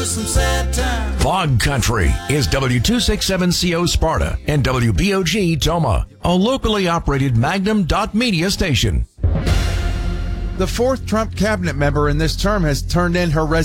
through some sad times. Fog Country is W267CO Sparta and WBOG Toma, a locally operated Magnum.media station. The fourth Trump cabinet member in this term has turned in her resignation.